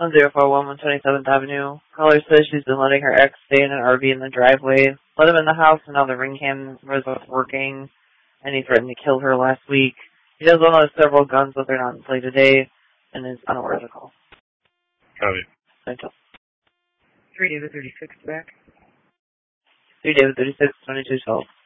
1041 127th Avenue. Caller says she's been letting her ex stay in an RV in the driveway. Let him in the house, and now the ring cam was working, and he threatened to kill her last week. He does own several guns, but they're not in play today, and is unaware of the call. Copy. Thank you. 3 David 36 back. 3 David 36, 2212.